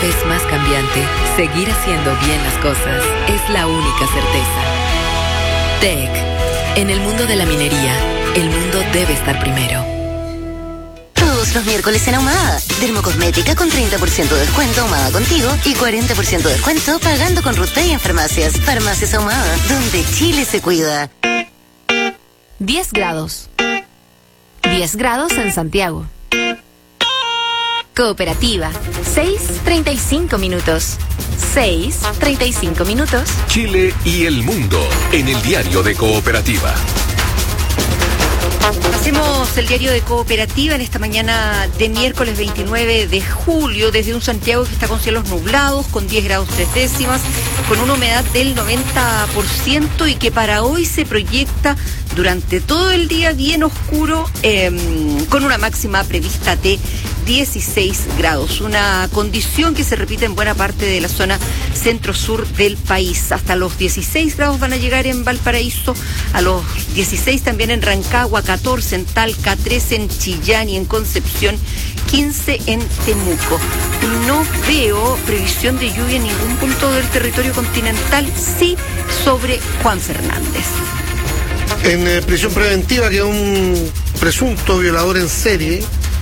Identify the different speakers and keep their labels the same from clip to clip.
Speaker 1: vez más cambiante, seguir haciendo bien las cosas es la única certeza. TEC. En el mundo de la minería, el mundo debe estar primero.
Speaker 2: Todos los miércoles en Ahumada. Dermocosmética con 30% de descuento Ahumada Contigo y 40% de descuento pagando con RUTPAY en farmacias. Farmacias Ahumada, donde Chile se cuida.
Speaker 3: 10 grados. 10 grados en Santiago. Cooperativa. 6:35 minutos. 6:35 minutos.
Speaker 4: Chile y el mundo en el diario de Cooperativa.
Speaker 5: Hacemos el diario de Cooperativa en esta mañana de miércoles 29 de julio desde un Santiago que está con cielos nublados, con 10 grados 3 décimas, con una humedad del 90% y que para hoy se proyecta durante todo el día bien oscuro, con una máxima prevista de 16 grados, una condición que se repite en buena parte de la zona centro-sur del país. Hasta los 16 grados van a llegar en Valparaíso, a los 16 también en Rancagua, 14 en Talca, 13 en Chillán y en Concepción, 15 en Temuco. No veo previsión de lluvia en ningún punto del territorio continental, sí sobre Juan Fernández.
Speaker 6: En prisión preventiva quedó un presunto violador en serie.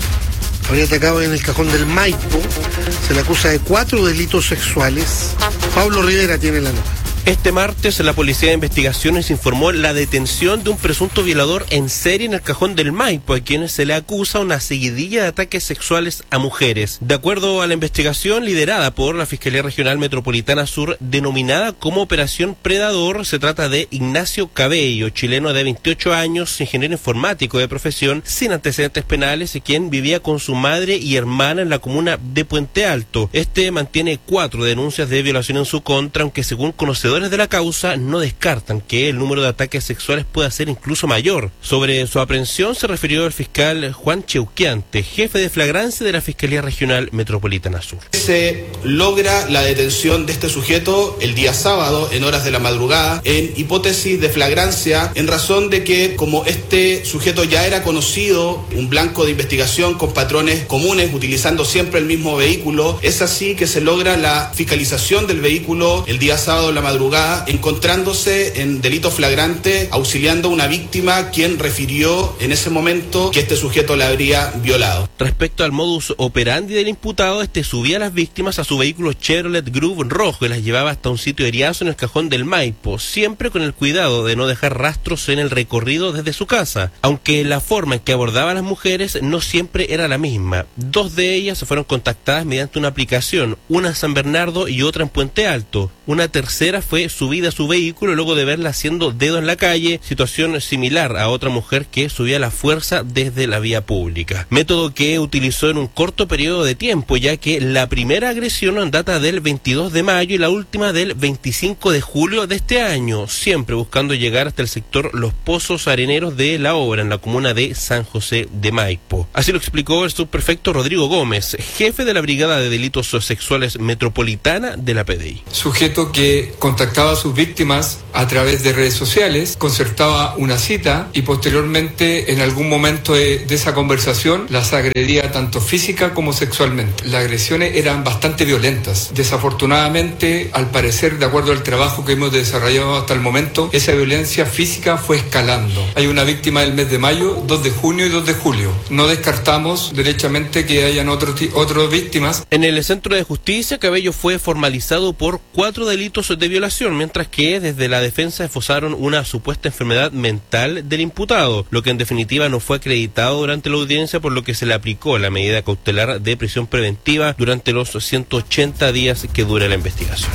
Speaker 6: Habría atacado en el Cajón del Maipo. Se le acusa de 4 delitos sexuales. Pablo Rivera tiene la nota.
Speaker 7: Este martes, la Policía de Investigaciones informó la detención de un presunto violador en serie en el Cajón del Maipo, a quien se le acusa una seguidilla de ataques sexuales a mujeres. De acuerdo a la investigación liderada por la Fiscalía Regional Metropolitana Sur, denominada como Operación Predador, se trata de Ignacio Cabello, chileno de 28 años, ingeniero informático de profesión, sin antecedentes penales, y quien vivía con su madre y hermana en la comuna de Puente Alto. Este mantiene 4 denuncias de violación en su contra, aunque según conocedores de la causa no descartan que el número de ataques sexuales pueda ser incluso mayor. Sobre su aprehensión se refirió el fiscal Juan Cheuquiante, jefe de flagrancia de la Fiscalía Regional Metropolitana Sur.
Speaker 8: Se logra la detención de este sujeto el día sábado en horas de la madrugada en hipótesis de flagrancia, en razón de que como este sujeto ya era conocido, un blanco de investigación con patrones comunes, utilizando siempre el mismo vehículo, es así que se logra la fiscalización del vehículo el día sábado en la madrugada, encontrándose en delito flagrante, auxiliando a una víctima quien refirió en ese momento que este sujeto la habría violado.
Speaker 7: Respecto al modus operandi del imputado, este subía a las víctimas a su vehículo Chevrolet Groove rojo y las llevaba hasta un sitio eriazo en el Cajón del Maipo, siempre con el cuidado de no dejar rastros en el recorrido desde su casa, aunque la forma en que abordaba a las mujeres no siempre era la misma. 2 de ellas fueron contactadas mediante una aplicación, una en San Bernardo y otra en Puente Alto. Una tercera fue subida a su vehículo luego de verla haciendo dedo en la calle, situación similar a otra mujer que subía a la fuerza desde la vía pública. Método que utilizó en un corto periodo de tiempo, ya que la primera agresión data del 22 de mayo y la última del 25 de julio de este año, siempre buscando llegar hasta el sector Los Pozos Areneros de La Obra, en la comuna de San José de Maipo. Así lo explicó el subprefecto Rodrigo Gómez, jefe de la Brigada de Delitos Sexuales Metropolitana de la PDI.
Speaker 9: Sujeto que contactaba a sus víctimas a través de redes sociales, concertaba una cita y posteriormente en algún momento de esa conversación las agredía tanto física como sexualmente. Las agresiones eran bastante violentas. Desafortunadamente, al parecer, de acuerdo al trabajo que hemos desarrollado hasta el momento, esa violencia física fue escalando. Hay una víctima del mes de mayo, 2 de junio y 2 de julio. No descartamos derechamente que hayan otras víctimas.
Speaker 7: En el Centro de Justicia, Cabello fue formalizado por 4 delitos de violación, mientras que desde la defensa esbozaron una supuesta enfermedad mental del imputado, lo que en definitiva no fue acreditado durante la audiencia, por lo que se le aplicó la medida cautelar de prisión preventiva durante los 180 días que dura la investigación.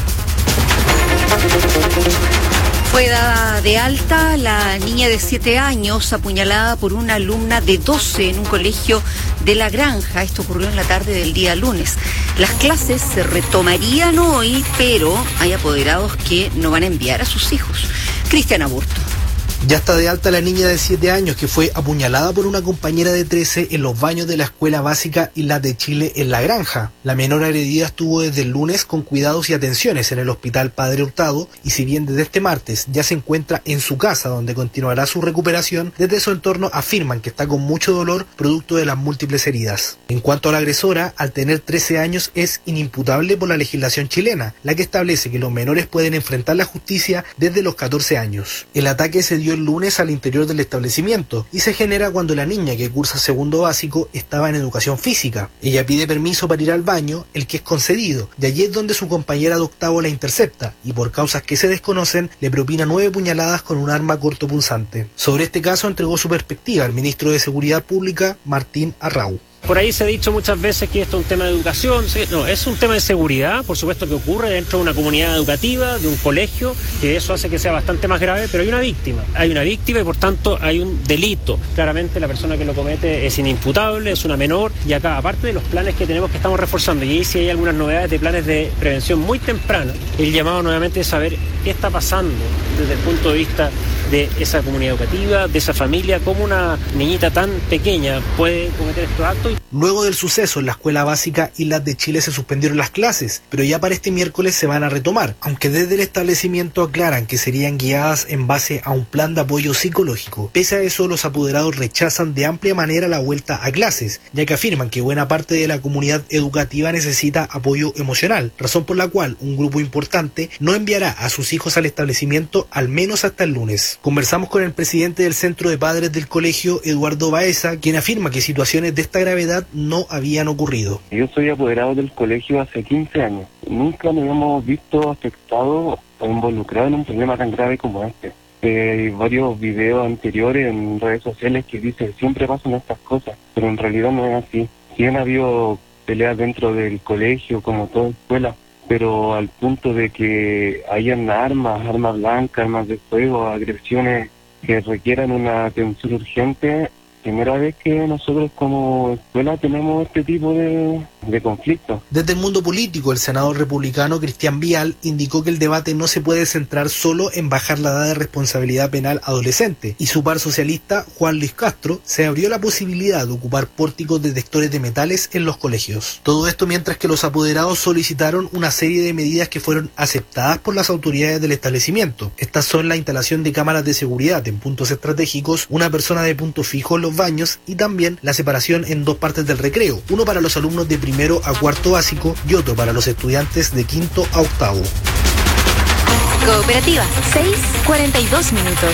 Speaker 5: Fue dada de alta la niña de 7 años apuñalada por una alumna de 12 en un colegio de La Granja. Esto ocurrió en la tarde del día lunes. Las clases se retomarían hoy, pero hay apoderados que no van a enviar a sus hijos. Cristian Aburto.
Speaker 10: Ya está de alta la niña de 7 años que fue apuñalada por una compañera de 13 en los baños de la escuela básica Islas de Chile en La Granja. La menor agredida estuvo desde el lunes con cuidados y atenciones en el hospital Padre Hurtado y si bien desde este martes ya se encuentra en su casa donde continuará su recuperación, desde su entorno afirman que está con mucho dolor producto de las múltiples heridas. En cuanto a la agresora, al tener 13 años es inimputable por la legislación chilena, la que establece que los menores pueden enfrentar la justicia desde los 14 años. El ataque se dio el lunes al interior del establecimiento y se genera cuando la niña que cursa segundo básico estaba en educación física. Ella pide permiso para ir al baño, el que es concedido, y allí es donde su compañera de octavo la intercepta y por causas que se desconocen le propina 9 puñaladas con un arma cortopunzante. Sobre este caso entregó su perspectiva el ministro de Seguridad Pública, Martín Arrau.
Speaker 11: Por ahí se ha dicho muchas veces que esto es un tema de educación. No, es un tema de seguridad, por supuesto que ocurre dentro de una comunidad educativa, de un colegio, que eso hace que sea bastante más grave, pero hay una víctima y por tanto hay un delito. Claramente la persona que lo comete es inimputable, es una menor, y acá, aparte de los planes que tenemos que estamos reforzando, y ahí sí hay algunas novedades de planes de prevención muy temprana, el llamado nuevamente es saber qué está pasando desde el punto de vista de esa comunidad educativa, de esa familia, cómo una niñita tan pequeña puede cometer estos actos.
Speaker 10: Luego del suceso en la escuela básica Islas de Chile se suspendieron las clases, pero ya para este miércoles se van a retomar, aunque desde el establecimiento aclaran que serían guiadas en base a un plan de apoyo psicológico. Pese a eso, los apoderados rechazan de amplia manera la vuelta a clases, ya que afirman que buena parte de la comunidad educativa necesita apoyo emocional, razón por la cual un grupo importante no enviará a sus hijos al establecimiento al menos hasta el lunes. Conversamos con el presidente del Centro de Padres del colegio, Eduardo Baeza, quien afirma que situaciones de esta gravedad no habían ocurrido.
Speaker 12: Yo soy apoderado del colegio hace 15 años. Nunca nos hemos visto afectados o involucrados en un problema tan grave como este. Hay varios videos anteriores en redes sociales que dicen siempre pasan estas cosas, pero en realidad no es así. Sí han habido peleas dentro del colegio, como toda escuela, pero al punto de que hayan armas blancas, armas de fuego, agresiones que requieran una atención urgente, primera vez que nosotros como escuela tenemos este tipo de conflictos.
Speaker 10: Desde el mundo político, el senador republicano Cristian Vial indicó que el debate no se puede centrar solo en bajar la edad de responsabilidad penal adolescente, y su par socialista, Juan Luis Castro, se abrió la posibilidad de ocupar pórticos detectores de metales en los colegios. Todo esto mientras que los apoderados solicitaron una serie de medidas que fueron aceptadas por las autoridades del establecimiento. Estas son la instalación de cámaras de seguridad en puntos estratégicos, una persona de punto fijo en los baños y también la separación en 2 partes del recreo, uno para los alumnos de primero a cuarto básico y otro para los estudiantes de quinto a octavo.
Speaker 3: Cooperativa, 6:42 minutos.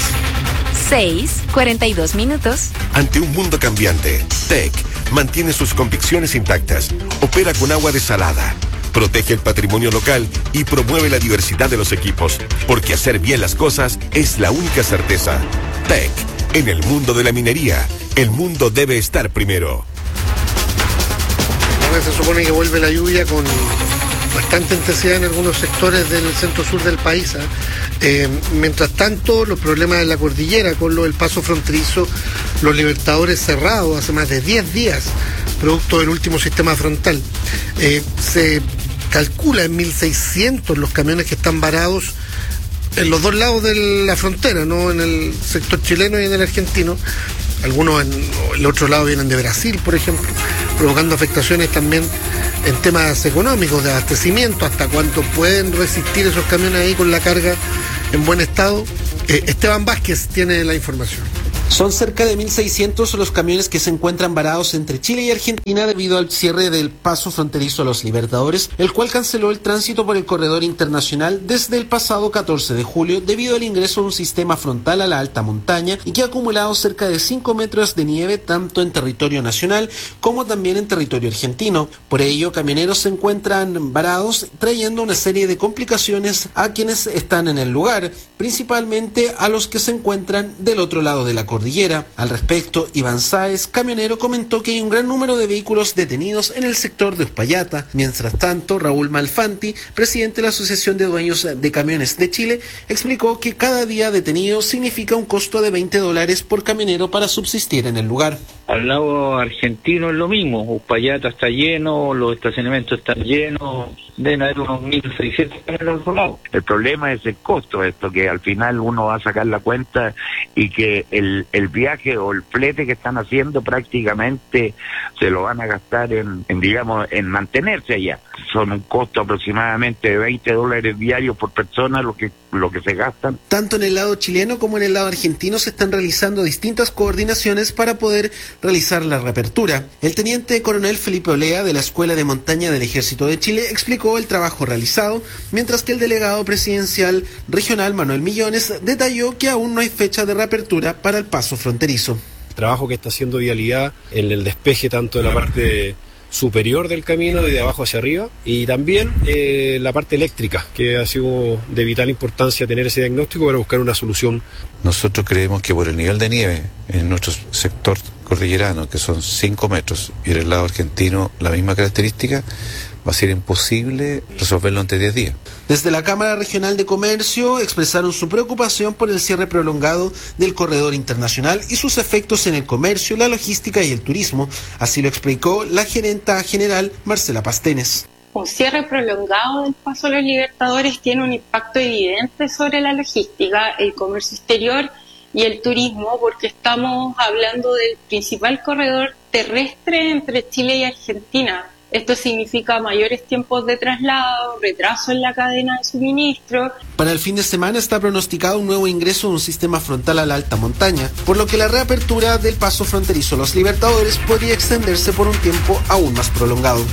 Speaker 3: 6:42 minutos.
Speaker 4: Ante un mundo cambiante, TEC mantiene sus convicciones intactas, opera con agua desalada, protege el patrimonio local y promueve la diversidad de los equipos, porque hacer bien las cosas es la única certeza. TEC, en el mundo de la minería, el mundo debe estar primero.
Speaker 6: Se supone que vuelve la lluvia con bastante intensidad en algunos sectores del centro-sur del país. Mientras tanto, los problemas en la cordillera con lo del paso fronterizo, los Libertadores cerrados hace más de 10 días, producto del último sistema frontal. Se calcula en 1.600 los camiones que están varados en los 2 lados de la frontera, ¿no? En el sector chileno y en el argentino. Algunos en el otro lado vienen de Brasil, por ejemplo, provocando afectaciones también en temas económicos, de abastecimiento, hasta cuánto pueden resistir esos camiones ahí con la carga en buen estado. Esteban Vázquez tiene la información.
Speaker 10: Son cerca de 1.600 los camiones que se encuentran varados entre Chile y Argentina debido al cierre del paso fronterizo a los Libertadores, el cual canceló el tránsito por el corredor internacional desde el pasado 14 de julio debido al ingreso de un sistema frontal a la alta montaña y que ha acumulado cerca de 5 metros de nieve tanto en territorio nacional como también en territorio argentino. Por ello, camioneros se encuentran varados, trayendo una serie de complicaciones a quienes están en el lugar, principalmente a los que se encuentran del otro lado de la cordillera. cordillera. Al respecto, Iván Sáez, camionero, comentó que hay un gran número de vehículos detenidos en el sector de Uspallata. Mientras tanto, Raúl Malfanti, presidente de la Asociación de Dueños de Camiones de Chile, explicó que cada día detenido significa un costo de $20 por camionero para subsistir en el lugar.
Speaker 13: Al lado argentino es lo mismo, Uspallata está lleno, los estacionamientos están llenos, deben haber unos 1.600 en el otro lado. El problema es el costo, esto que al final uno va a sacar la cuenta y que el viaje o el flete que están haciendo prácticamente se lo van a gastar en mantenerse allá. Son un costo aproximadamente de $20 diarios por persona lo que se gastan.
Speaker 10: Tanto en el lado chileno como en el lado argentino se están realizando distintas coordinaciones para poder realizar la reapertura. El teniente coronel Felipe Olea de la Escuela de Montaña del Ejército de Chile explicó el trabajo realizado, mientras que el delegado presidencial regional Manuel Millones detalló que aún no hay fecha de reapertura para el paso fronterizo.
Speaker 14: El trabajo que está haciendo Vialidad en el despeje tanto de la parte superior del camino, de abajo hacia arriba, y también la parte eléctrica, que ha sido de vital importancia tener ese diagnóstico para buscar una solución.
Speaker 15: Nosotros creemos que por el nivel de nieve en nuestro sector cordillerano, que son 5 metros, y en el lado argentino la misma característica, va a ser imposible resolverlo antes de 10 días.
Speaker 10: Desde la Cámara Regional de Comercio expresaron su preocupación por el cierre prolongado del corredor internacional y sus efectos en el comercio, la logística y el turismo. Así lo explicó la gerenta general Marcela Pastenes.
Speaker 16: Un cierre prolongado del Paso de los Libertadores tiene un impacto evidente sobre la logística, el comercio exterior y el turismo, porque estamos hablando del principal corredor terrestre entre Chile y Argentina. Esto significa mayores tiempos de traslado, retraso en la cadena de suministro.
Speaker 10: Para el fin de semana está pronosticado un nuevo ingreso de un sistema frontal a la alta montaña, por lo que la reapertura del paso fronterizo Los Libertadores podría extenderse por un tiempo aún más prolongado.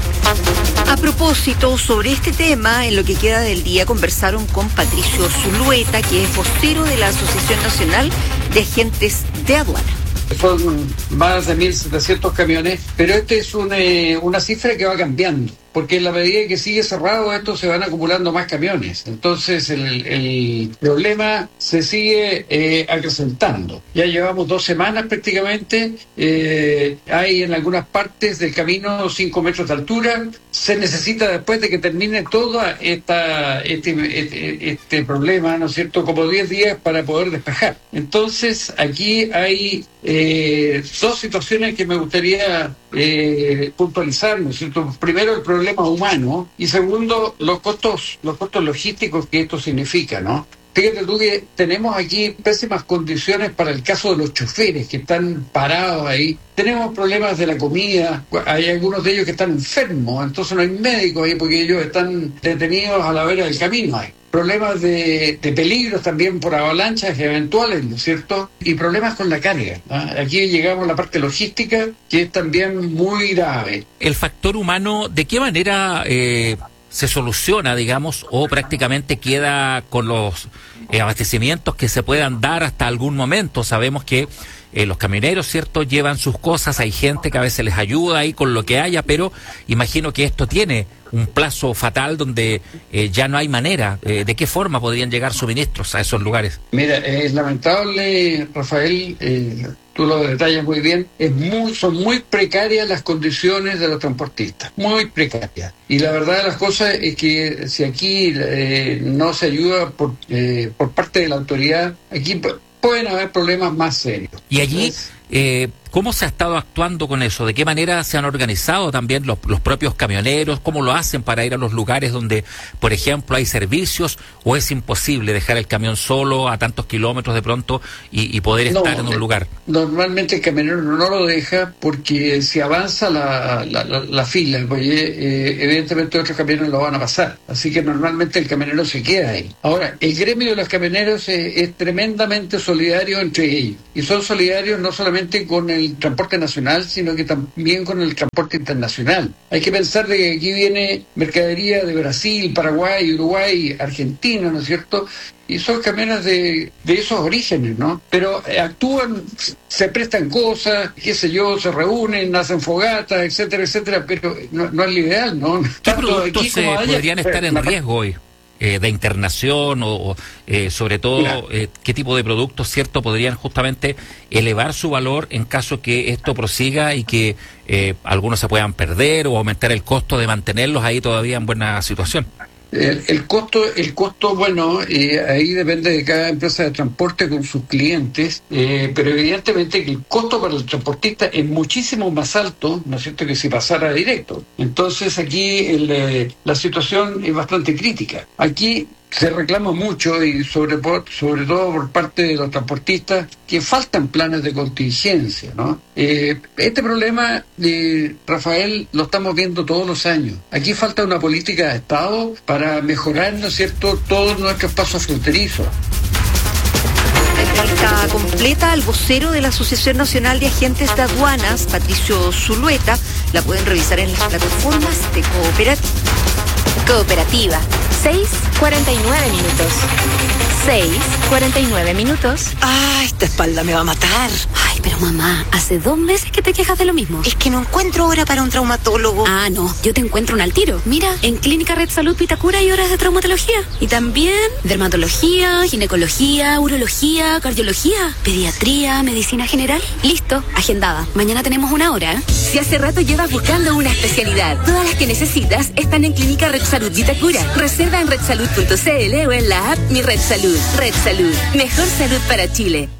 Speaker 5: A propósito, sobre este tema, en lo que queda del día conversaron con Patricio Zulueta, que es vocero de la Asociación Nacional de Agentes de Aduana.
Speaker 17: Son más de 1.700 camiones, pero esta es una cifra que va cambiando, porque en la medida que sigue cerrado esto se van acumulando más camiones. Entonces el problema se sigue acrecentando. Ya llevamos 2 semanas prácticamente, hay en algunas partes del camino 5 metros de altura. Se necesita, después de que termine todo este problema, ¿no es cierto?, como 10 días para poder despejar. Entonces aquí hay 2 situaciones que me gustaría puntualizar, ¿no es cierto? Primero, el problema humano, y segundo, los costos logísticos que esto significa, ¿no? Fíjate tú que tenemos aquí pésimas condiciones para el caso de los choferes que están parados ahí. Tenemos problemas de la comida, hay algunos de ellos que están enfermos, entonces no hay médicos ahí porque ellos están detenidos a la vera del camino. Hay problemas de peligros también por avalanchas eventuales, ¿no es cierto? Y problemas con la carga, ¿no? Aquí llegamos a la parte logística, que es también muy grave.
Speaker 18: El factor humano, ¿de qué manera se soluciona, digamos, o prácticamente queda con los abastecimientos que se puedan dar hasta algún momento? Sabemos que los camioneros, ¿cierto?, llevan sus cosas, hay gente que a veces les ayuda ahí con lo que haya, pero imagino que esto tiene un plazo fatal donde ya no hay manera. ¿De qué forma podrían llegar suministros a esos lugares?
Speaker 17: Mira, es lamentable, Rafael, tú lo detallas muy bien, son muy precarias las condiciones de los transportistas, muy precarias. Y la verdad de las cosas es que si aquí no se ayuda por parte de la autoridad, aquí pueden haber problemas más serios.
Speaker 18: Y allí, ¿cómo se ha estado actuando con eso? ¿De qué manera se han organizado también los propios camioneros? ¿Cómo lo hacen para ir a los lugares donde, por ejemplo, hay servicios? ¿O es imposible dejar el camión solo a tantos kilómetros de pronto y poder estar en un lugar?
Speaker 17: Normalmente el camionero no lo deja porque si avanza la fila, porque evidentemente otros camioneros lo van a pasar. Así que normalmente el camionero se queda ahí. Ahora, el gremio de los camioneros es tremendamente solidario entre ellos. Y son solidarios no solamente con el transporte nacional, sino que también con el transporte internacional. Hay que pensar de que aquí viene mercadería de Brasil, Paraguay, Uruguay, Argentina, ¿no es cierto? Y son camiones de esos orígenes, ¿no? Pero actúan, se prestan cosas, qué sé yo, se reúnen, hacen fogatas, etcétera, etcétera, pero no es lo ideal, ¿no?
Speaker 18: ¿Qué productos podrían estar en riesgo hoy? de internación o sobre todo qué tipo de productos, cierto, podrían justamente elevar su valor en caso que esto prosiga y que algunos se puedan perder o aumentar el costo de mantenerlos ahí todavía en buena situación?
Speaker 17: El costo, bueno, ahí depende de cada empresa de transporte con sus clientes, pero evidentemente que el costo para el transportista es muchísimo más alto, ¿no es cierto?, que si pasara directo. Entonces aquí la situación es bastante crítica. Aquí se reclama mucho, y sobre todo por parte de los transportistas, que faltan planes de contingencia, ¿no? Este problema, Rafael, lo estamos viendo todos los años. Aquí falta una política de Estado para mejorar, ¿no es cierto?, todos nuestros pasos fronterizos.
Speaker 5: Entrevista completa al vocero de la Asociación Nacional de Agentes de Aduanas, Patricio Zulueta, la pueden revisar en las plataformas de
Speaker 3: Cooperativa. 6:49 minutos. 6:49 minutos.
Speaker 2: Ay, esta espalda me va a matar.
Speaker 3: Ay, pero mamá, hace 2 meses que te quejas de lo mismo.
Speaker 2: Es que no encuentro hora para un traumatólogo.
Speaker 3: Ah, no, yo te encuentro un al tiro. Mira, en Clínica Red Salud Vitacura hay horas de traumatología. Y también dermatología, ginecología, urología, cardiología, pediatría, medicina general. Listo, agendada. Mañana tenemos 1 hora.
Speaker 1: Si hace rato llevas buscando una especialidad, todas las que necesitas están en Clínica Red Salud Vitacura. Reserva en redsalud.cl o en la app Mi Red Salud. Red Salud, mejor salud para Chile.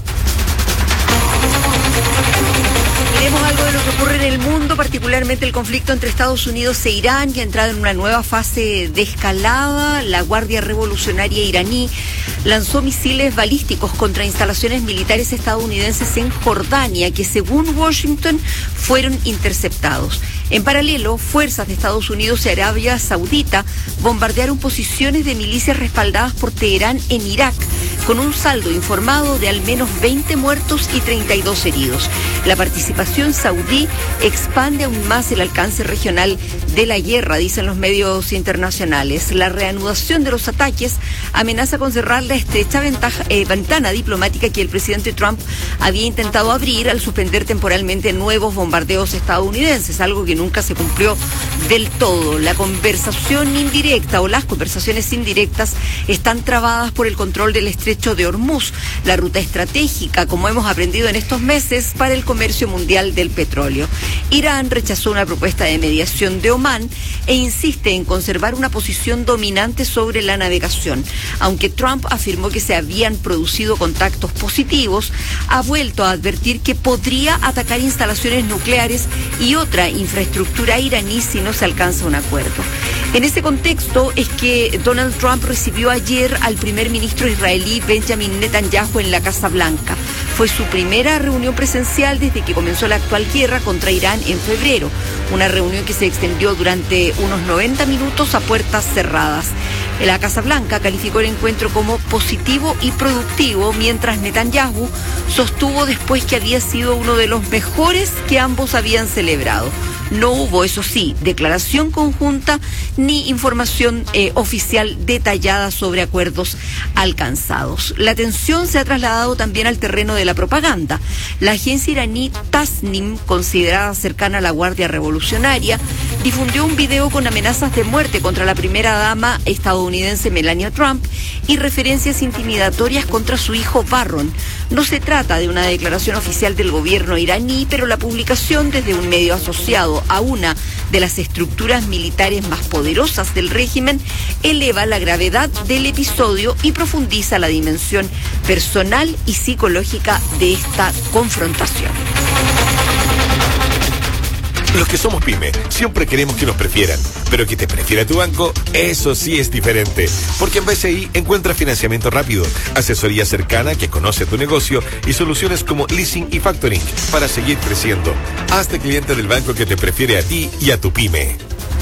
Speaker 5: Miremos algo de lo que ocurre en el mundo, particularmente el conflicto entre Estados Unidos e Irán, que ha entrado en una nueva fase de escalada. La Guardia Revolucionaria iraní lanzó misiles balísticos contra instalaciones militares estadounidenses en Jordania, que según Washington fueron interceptados. En paralelo, fuerzas de Estados Unidos y Arabia Saudita bombardearon posiciones de milicias respaldadas por Teherán en Irak, con un saldo informado de al menos 20 muertos y 32 heridos. La participación saudí expande aún más el alcance regional de la guerra, dicen los medios internacionales. La reanudación de los ataques amenaza con cerrar la estrecha ventana diplomática que el presidente Trump había intentado abrir al suspender temporalmente nuevos bombardeos estadounidenses, algo que nunca se cumplió del todo. La conversación indirecta o las conversaciones indirectas están trabadas por el control del estrecho de Hormuz, la ruta estratégica, como hemos aprendido en estos meses, para el comercio mundial del petróleo. Irán rechazó una propuesta de mediación de Omán e insiste en conservar una posición dominante sobre la navegación. Aunque Trump afirmó que se habían producido contactos positivos, ha vuelto a advertir que podría atacar instalaciones nucleares y otra infraestructura iraní si no se alcanza un acuerdo. En ese contexto es que Donald Trump recibió ayer al primer ministro israelí Benjamin Netanyahu en la Casa Blanca. Fue su primera reunión presencial desde que comenzó la actual guerra contra Irán en febrero, una reunión que se extendió durante unos 90 minutos a puertas cerradas. La Casa Blanca calificó el encuentro como positivo y productivo, mientras Netanyahu sostuvo después que había sido uno de los mejores que ambos habían celebrado. No hubo, eso sí, declaración conjunta ni información oficial detallada sobre acuerdos alcanzados. La tensión se ha trasladado también al terreno de la propaganda. La agencia iraní Tasnim, considerada cercana a la Guardia Revolucionaria, difundió un video con amenazas de muerte contra la primera dama estadounidense Melania Trump y referencias intimidatorias contra su hijo Barron. No se trata de una declaración oficial del gobierno iraní, pero la publicación desde un medio asociado a una de las estructuras militares más poderosas del régimen eleva la gravedad del episodio y profundiza la dimensión personal y psicológica de esta confrontación.
Speaker 4: Los que somos pyme siempre queremos que nos prefieran, pero que te prefiera tu banco, eso sí es diferente. Porque en BCI encuentras financiamiento rápido, asesoría cercana que conoce tu negocio y soluciones como leasing y factoring para seguir creciendo. Hazte cliente del banco que te prefiere a ti y a tu pyme.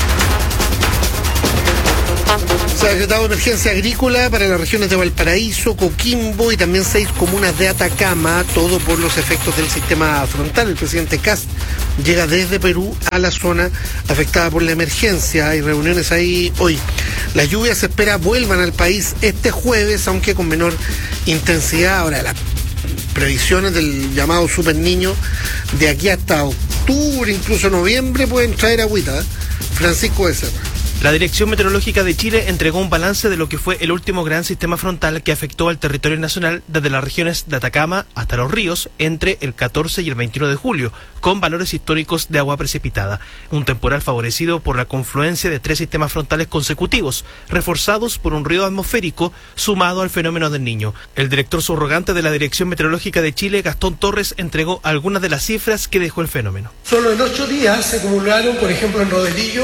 Speaker 6: Se ha decretado emergencia agrícola para las regiones de Valparaíso, Coquimbo y también 6 comunas de Atacama, todo por los efectos del sistema frontal. El presidente Kast llega desde Perú a la zona afectada por la emergencia. Hay reuniones ahí hoy. Las lluvias se espera vuelvan al país este jueves, aunque con menor intensidad. Ahora, las previsiones del llamado Super Niño de aquí hasta octubre, incluso noviembre, pueden traer agüita. Francisco Becerra.
Speaker 19: La Dirección Meteorológica de Chile entregó un balance de lo que fue el último gran sistema frontal que afectó al territorio nacional desde las regiones de Atacama hasta Los Ríos entre el 14 y el 21 de julio, con valores históricos de agua precipitada. Un temporal favorecido por la confluencia de 3 sistemas frontales consecutivos, reforzados por un río atmosférico sumado al fenómeno del Niño. El director subrogante de la Dirección Meteorológica de Chile, Gastón Torres, entregó algunas de las cifras que dejó el fenómeno.
Speaker 20: Solo en 8 días se acumularon, por ejemplo, en Rodelillo,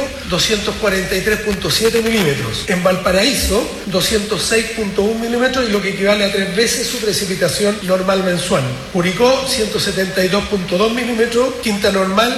Speaker 20: 243.7 milímetros. En Valparaíso, 206.1 milímetros, y lo que equivale a 3 veces su precipitación normal mensual. Curicó, 172.2 milímetros. Quinta Normal,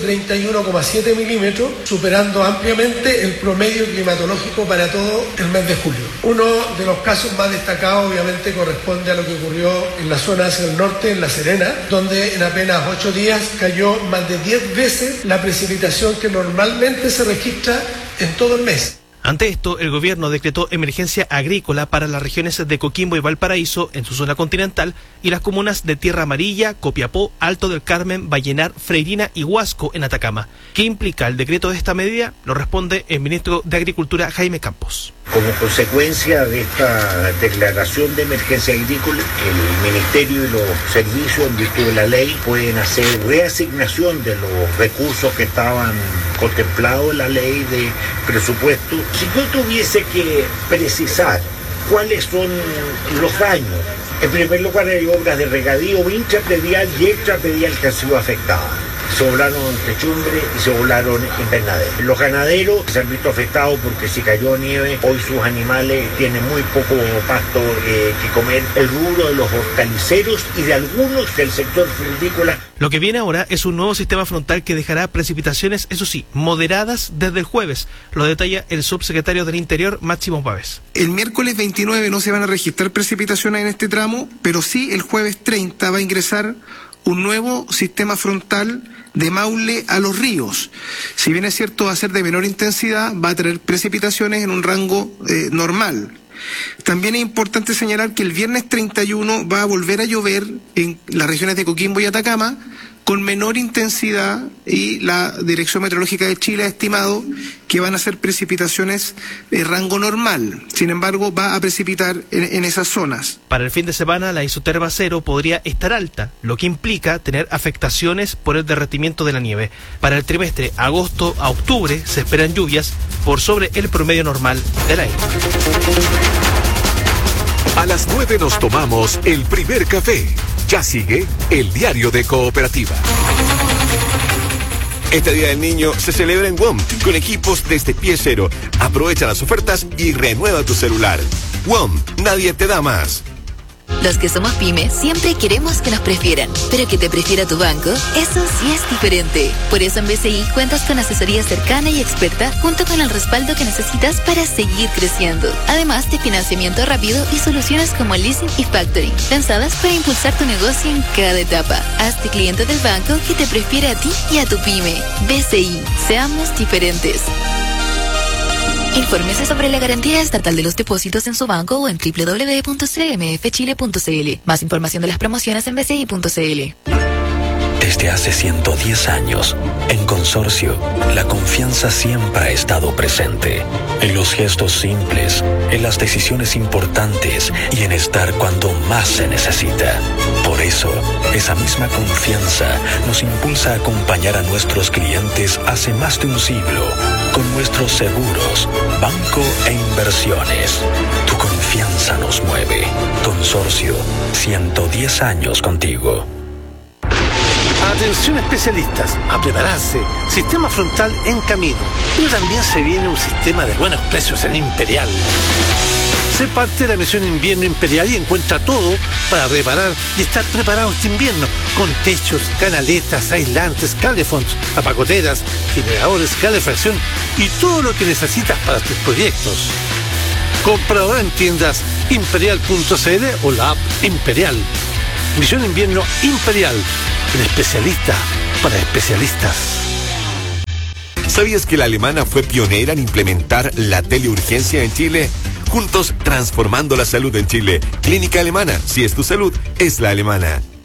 Speaker 20: 131,7 milímetros, superando ampliamente el promedio climatológico para todo el mes de julio. Uno de los casos más destacados, obviamente, corresponde a lo que ocurrió en la zona hacia el norte, en La Serena, donde en apenas 8 días cayó más de 10 veces la precipitación que normalmente se registra en todo el mes.
Speaker 19: Ante esto, el gobierno decretó emergencia agrícola para las regiones de Coquimbo y Valparaíso en su zona continental y las comunas de Tierra Amarilla, Copiapó, Alto del Carmen, Vallenar, Freirina y Huasco en Atacama. ¿Qué implica el decreto de esta medida? Lo responde el ministro de Agricultura, Jaime Campos.
Speaker 21: Como consecuencia de esta declaración de emergencia agrícola, el Ministerio y los servicios, en virtud de la ley, pueden hacer reasignación de los recursos que estaban contemplados en la ley de presupuesto. Si yo tuviese que precisar cuáles son los daños, en primer lugar hay obras de regadío intrapredial y extrapredial que han sido afectadas. Se volaron techumbre y se volaron invernaderos. Los ganaderos se han visto afectados porque si cayó nieve, hoy sus animales tienen muy poco pasto que comer. El rubro de los hortaliceros y de algunos del sector frutícola.
Speaker 19: Lo que viene ahora es un nuevo sistema frontal que dejará precipitaciones, eso sí, moderadas desde el jueves. Lo detalla el subsecretario del Interior, Máximo Pávez.
Speaker 22: El miércoles 29 no se van a registrar precipitaciones en este tramo, pero sí el jueves 30 va a ingresar un nuevo sistema frontal de Maule a Los Ríos. Si bien es cierto va a ser de menor intensidad, va a traer precipitaciones en un rango normal. También es importante señalar que el viernes 31 va a volver a llover en las regiones de Coquimbo y Atacama con menor intensidad, y la Dirección Meteorológica de Chile ha estimado que van a ser precipitaciones de rango normal. Sin embargo, va a precipitar en esas zonas.
Speaker 19: Para el fin de semana, la isoterma cero podría estar alta, lo que implica tener afectaciones por el derretimiento de la nieve. Para el trimestre agosto a octubre se esperan lluvias por sobre el promedio normal del año.
Speaker 4: A las 9 nos tomamos el primer café. Ya sigue el diario de Cooperativa. Este Día del Niño se celebra en WOM con equipos desde pie cero. Aprovecha las ofertas y renueva tu celular. WOM, nadie te da más.
Speaker 1: Los que somos pyme siempre queremos que nos prefieran, pero que te prefiera tu banco, eso sí es diferente. Por eso en BCI cuentas con asesoría cercana y experta junto con el respaldo que necesitas para seguir creciendo. Además de financiamiento rápido y soluciones como leasing y factoring, pensadas para impulsar tu negocio en cada etapa. Hazte cliente del banco que te prefiere a ti y a tu pyme. BCI, seamos diferentes. Infórmese sobre la garantía estatal de los depósitos en su banco o en www.cmfchile.cl. Más información de las promociones en bci.cl.
Speaker 23: Desde hace 110 años, en Consorcio, la confianza siempre ha estado presente. En los gestos simples, en las decisiones importantes y en estar cuando más se necesita. Por eso, esa misma confianza nos impulsa a acompañar a nuestros clientes hace más de un siglo con nuestros seguros, banco e inversiones. Tu confianza nos mueve. Consorcio, 110 años contigo.
Speaker 24: Atención especialistas, a prepararse. Sistema frontal en camino. Pero también se viene un sistema de buenos precios en Imperial. Sé parte de la misión Invierno Imperial y encuentra todo para reparar y estar preparado este invierno. Con techos, canaletas, aislantes, cablefonds, apagoteras, generadores, calefacción y todo lo que necesitas para tus proyectos. Compra ahora en tiendas imperial.cl o la app Imperial. Misión Invierno Imperial. El especialista para especialistas.
Speaker 4: ¿Sabías que la alemana fue pionera en implementar la teleurgencia en Chile? Juntos transformando la salud en Chile. Clínica Alemana. Si es tu salud, es la alemana.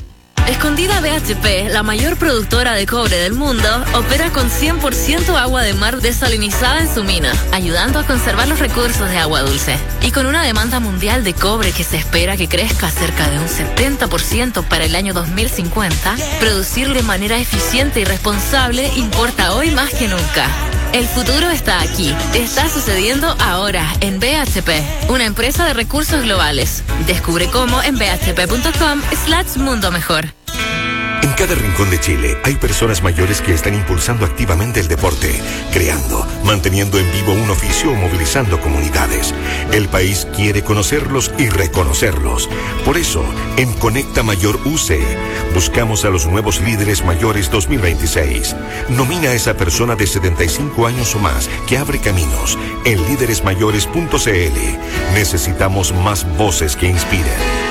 Speaker 7: Escondida BHP, la mayor productora de cobre del mundo, opera con 100% agua de mar desalinizada en su mina, ayudando a conservar los recursos de agua dulce. Y con una demanda mundial de cobre que se espera que crezca cerca de un 70% para el año 2050, producir de manera eficiente y responsable importa hoy más que nunca. El futuro está aquí. Está sucediendo ahora en BHP, una empresa de recursos globales. Descubre cómo en bhp.com/mundo mejor.
Speaker 4: En cada rincón de Chile hay personas mayores que están impulsando activamente el deporte, creando, manteniendo en vivo un oficio o movilizando comunidades. El país quiere conocerlos y reconocerlos. Por eso, en Conecta Mayor UC, buscamos a los nuevos líderes mayores 2026. Nomina a esa persona de 75 años o más que abre caminos en líderesmayores.cl. Necesitamos más voces que inspiren.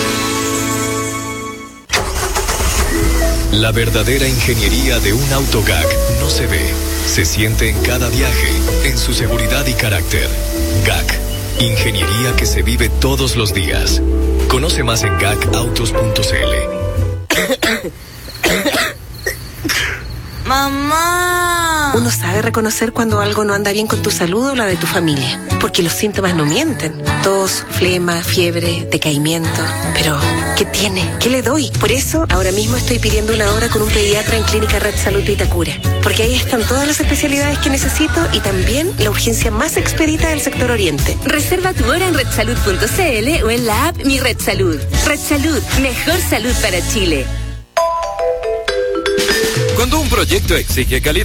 Speaker 8: La verdadera ingeniería de un auto GAC no se ve, se siente en cada viaje, en su seguridad y carácter. GAC, ingeniería que se vive todos los días. Conoce más en gacautos.cl.
Speaker 9: ¡Mamá! Uno sabe reconocer cuando algo no anda bien con tu salud o la de tu familia, porque los síntomas no mienten. Tos, flema, fiebre, decaimiento. Pero, ¿qué tiene? ¿Qué le doy? Por eso, ahora mismo estoy pidiendo una hora con un pediatra en Clínica Red Salud Vitacura, porque ahí están todas las especialidades que necesito y también la urgencia más expedita del sector oriente.
Speaker 7: Reserva tu hora en redsalud.cl o en la app Mi Red Salud. Red Salud, mejor salud para Chile.
Speaker 11: Cuando un proyecto exige calidad,